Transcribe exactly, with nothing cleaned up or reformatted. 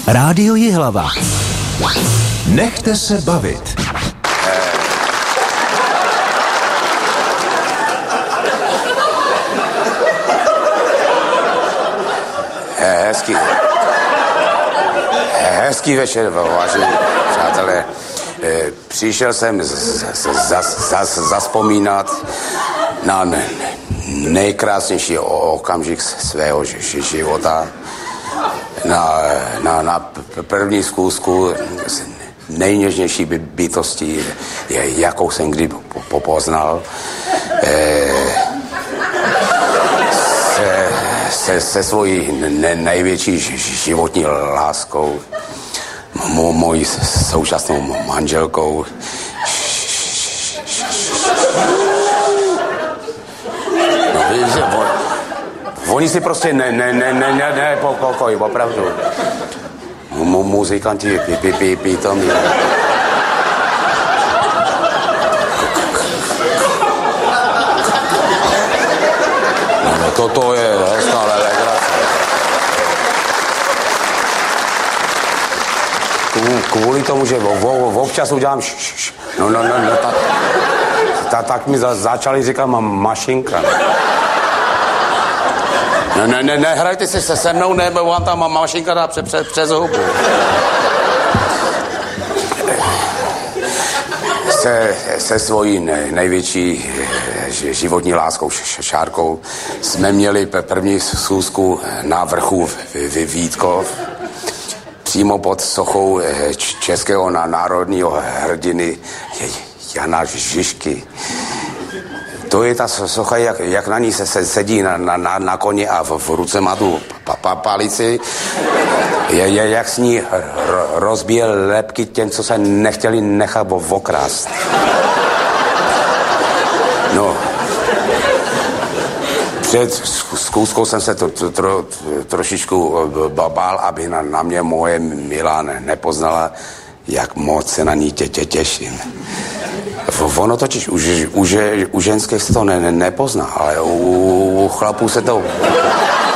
Rádio Jihlava. Nechte se bavit. Hezký, hezký večer, vážení přátelé. Přišel jsem zazpomínat na nejkrásnější okamžik svého života, na, na, na první zkusku s nejněžnější bytostí, jakou jsem kdy poznal. Se, se, se svojí ne, největší životní láskou, mo, mojí současnou manželkou. No, víš, oni si prostě ne, ne, ne, ne, ne, ne pokoj, opravdu. Mu, muzikanti pítomí. No, toto je hezká legrace. Kvůli tomu, že občas udělám š, š, no, no, no, no, tak, ta, tak mi za, začali říkat ma, mašinka. Ne, ne, ne, nehrajte si se se mnou, nebo vám tam mašinka dá pře, pře, přes hubu. Se, se svojí nej, největší životní láskou Šárkou jsme měli první schůzku na vrchu Vítkov, přímo pod sochou českého národního hrdiny Jana Žižky. To je ta socha, jak, jak na ní se, se sedí na, na, na koni a v, v ruce má tu pa, pa, palici. Je, je, jak s ní rozbije lepky těm, co se nechtěli nechat okrást. No. Před zkuskou jsem se to, to, to, trošičku bál, aby na, na mě moje milá nepoznala, jak moc se na ní tě, tě těším. Ono totiž u, u, u ženských se to ne, ne, nepozná, ale u, u chlapů se to